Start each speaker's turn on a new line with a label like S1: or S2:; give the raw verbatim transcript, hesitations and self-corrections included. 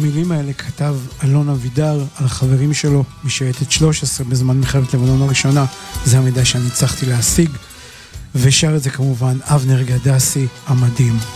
S1: המילים האלה כתב אלון אבידר על החברים שלו בשייטת שלוש עשרה בזמן מלחמת לבנון הראשונה. זה המידע שאני הצלחתי להשיג, ושר את זה כמובן אבנר גדסי המדהים.